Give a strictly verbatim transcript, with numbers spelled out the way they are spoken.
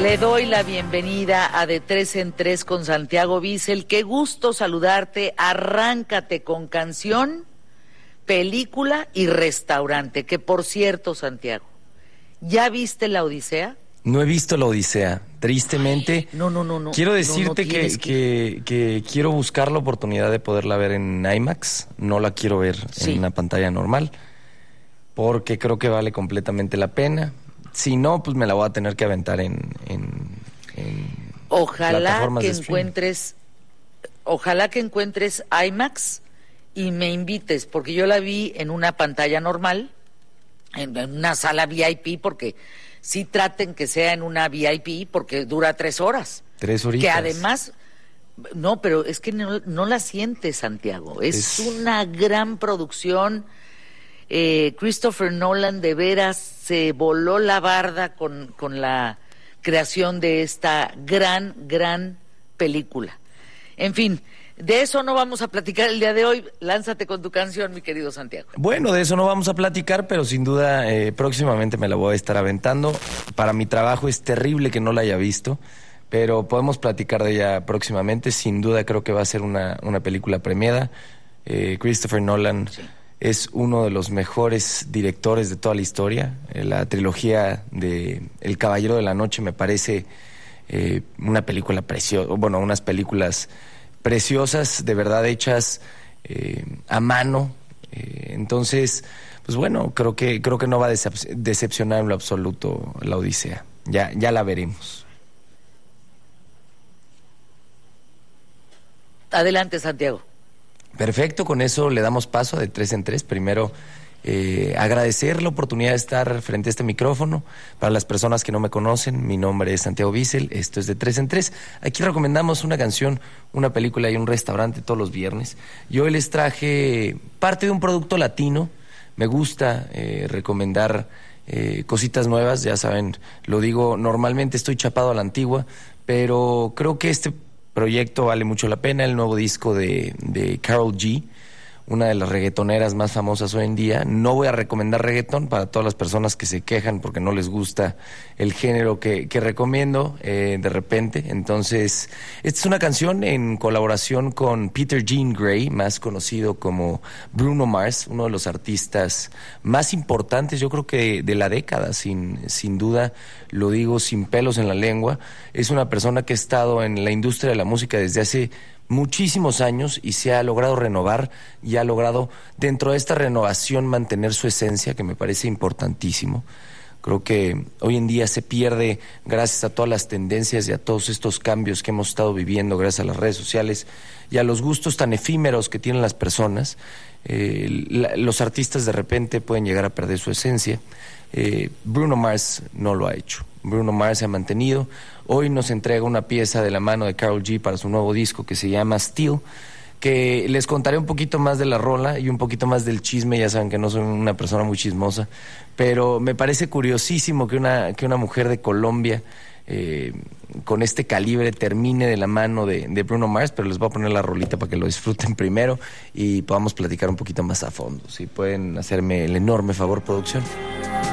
Le doy la bienvenida a De Tres en Tres con Santiago Bissell. Qué gusto saludarte. Arráncate con canción, película y restaurante. Que por cierto, Santiago, ¿ya viste La Odisea? No he visto La Odisea, tristemente. Ay, no, no, no, no. Quiero decirte no, no que, que... que, que quiero buscar la oportunidad de poderla ver en IMAX. No la quiero ver sí. en una pantalla normal, porque creo que vale completamente la pena. Si no, pues me la voy a tener que aventar en, en, en ojalá que encuentres, ojalá que encuentres IMAX y me invites, porque yo la vi en una pantalla normal, en, en una sala V I P, porque sí traten que sea en una V I P, porque dura tres horas. Tres horitas. Que además, no, pero es que no, no la sientes, Santiago. Es, es... una gran producción. Eh, Christopher Nolan de veras se voló la barda con, con la creación de esta gran, gran película. En fin, de eso no vamos a platicar el día de hoy. Lánzate con tu canción, mi querido Santiago. Bueno, de eso no vamos a platicar, pero sin duda eh, próximamente me la voy a estar aventando. Para mi trabajo es terrible que no la haya visto, pero podemos platicar de ella próximamente. Sin duda creo que va a ser una, una película premiada. Eh, Christopher Nolan... Sí. Es uno de los mejores directores de toda la historia. Eh, la trilogía de El Caballero de la Noche me parece eh, una película preciosa, bueno, unas películas preciosas, de verdad hechas eh, a mano. Eh, entonces, pues bueno, creo que creo que no va a decep- decepcionar en lo absoluto La Odisea. Ya, ya la veremos. Adelante, Santiago. Perfecto, con eso le damos paso de tres en tres. Primero, eh, agradecer la oportunidad de estar frente a este micrófono. Para las personas que no me conocen, mi nombre es Santiago Bissell, esto es de tres en tres. Aquí recomendamos una canción, una película y un restaurante todos los viernes. Yo hoy les traje parte de un producto latino. Me gusta eh, recomendar eh, cositas nuevas, ya saben, lo digo, normalmente estoy chapado a la antigua, pero creo que este proyecto vale mucho la pena. El nuevo disco de, de Karol G, una de las reggaetoneras más famosas hoy en día. No voy a recomendar reggaetón para todas las personas que se quejan porque no les gusta el género que, que recomiendo eh, de repente. Entonces, esta es una canción en colaboración con Peter Jean Grey, más conocido como Bruno Mars, uno de los artistas más importantes, yo creo que de la década, sin, sin duda, lo digo sin pelos en la lengua. Es una persona que ha estado en la industria de la música desde hace muchísimos años y se ha logrado renovar y ha logrado dentro de esta renovación mantener su esencia, que me parece importantísimo. Creo que hoy en día se pierde gracias a todas las tendencias y a todos estos cambios que hemos estado viviendo gracias a las redes sociales y a los gustos tan efímeros que tienen las personas. Eh, la, los artistas de repente pueden llegar a perder su esencia. Eh, Bruno Mars no lo ha hecho. Bruno Mars se ha mantenido. Hoy nos entrega una pieza de la mano de Karol G para su nuevo disco que se llama Still, que les contaré un poquito más de la rola y un poquito más del chisme. Ya saben que no soy una persona muy chismosa, pero me parece curiosísimo que una, que una mujer de Colombia eh, con este calibre termine de la mano de, de Bruno Mars, pero les voy a poner la rolita para que lo disfruten primero y podamos platicar un poquito más a fondo. Si pueden hacerme el enorme favor, producción.